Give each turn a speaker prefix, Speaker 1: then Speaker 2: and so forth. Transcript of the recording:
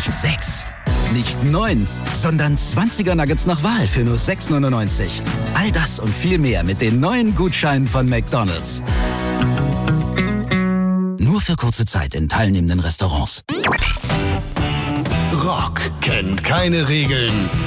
Speaker 1: Nicht 6, nicht 9, sondern 20er Nuggets nach Wahl für nur 6,99. All das und viel mehr mit den neuen Gutscheinen von McDonald's. Nur für kurze Zeit in teilnehmenden Restaurants.
Speaker 2: Rock kennt keine Regeln.